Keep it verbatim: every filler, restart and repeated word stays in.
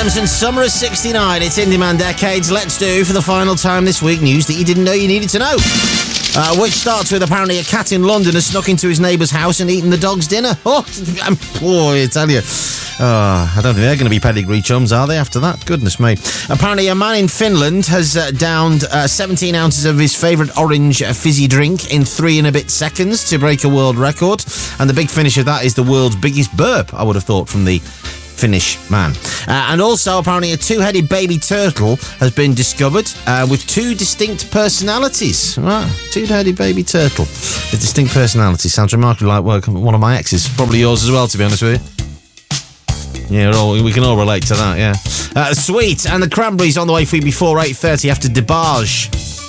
Adams and Summer of sixty-nine. It's In Demand Decades. Let's do, for the final time this week, news that you didn't know you needed to know. Uh, which starts with apparently a cat in London has snuck into his neighbour's house and eaten the dog's dinner. Oh, I'm poor, I tell you. Oh, I don't think they're going to be pedigree chums, are they, after that? Goodness me. Apparently, a man in Finland has uh, downed uh, seventeen ounces of his favourite orange uh, fizzy drink in three and a bit seconds to break a world record. And the big finish of that is the world's biggest burp, I would have thought, from the Finnish man. Uh, and also, apparently, a two-headed baby turtle has been discovered uh, with two distinct personalities. Right, two-headed baby turtle with distinct personalities. Sounds remarkably like work one of my exes. Probably yours as well, to be honest with you. Yeah, all, we can all relate to that, yeah. Uh, Sweet and the Cranberries on the way for you before eight thirty after DeBarge.